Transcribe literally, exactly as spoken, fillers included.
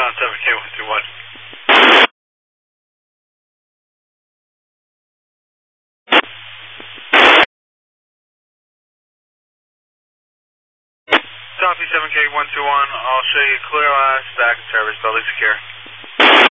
on seven K one two one. Copy seven K one two one, I'll show you clear lines, back in service, building secure.